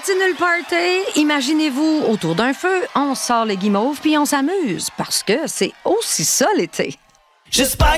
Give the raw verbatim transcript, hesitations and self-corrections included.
continue le party. Imaginez-vous autour d'un feu, on sort les guimauves puis on s'amuse parce que c'est aussi ça l'été. J'espère